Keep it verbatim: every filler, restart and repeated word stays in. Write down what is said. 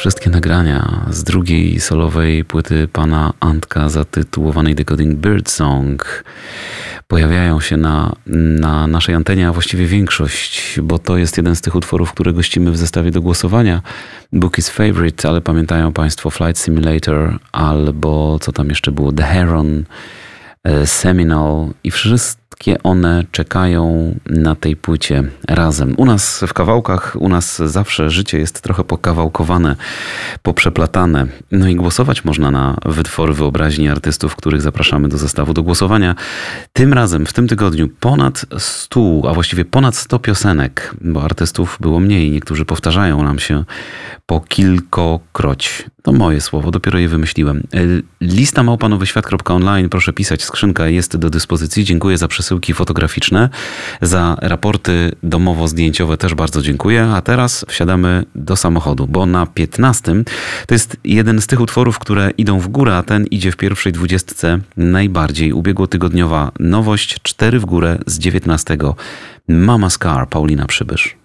Wszystkie nagrania z drugiej solowej płyty pana Antka zatytułowanej Decoding Birdsong pojawiają się na, na naszej antenie, a właściwie większość, bo to jest jeden z tych utworów, które gościmy w zestawie do głosowania. Book is Favorite, ale pamiętają państwo Flight Simulator albo co tam jeszcze było, The Heron, Seminole i wszystkie one czekają na tej płycie razem. U nas w kawałkach, u nas zawsze życie jest trochę pokawałkowane, poprzeplatane. No i głosować można na wytwory wyobraźni artystów, których zapraszamy do zestawu do głosowania. Tym razem, w tym tygodniu ponad sto, a właściwie ponad sto piosenek, bo artystów było mniej. Niektórzy powtarzają nam się po kilkokroć. To moje słowo, dopiero je wymyśliłem. Lista małpa nowy świat kropka online, proszę pisać, skrzynka jest do dyspozycji. Dziękuję za przesyłki fotograficzne, za raporty domowo-zdjęciowe też bardzo dziękuję. A teraz wsiadamy do samochodu, bo na piętnastym to jest jeden z tych utworów, które idą w górę, a ten idzie w pierwszej dwudziestce najbardziej. Ubiegłotygodniowa nowość, cztery w górę z dziewiętnastego. Mama Scar, Paulina Przybysz.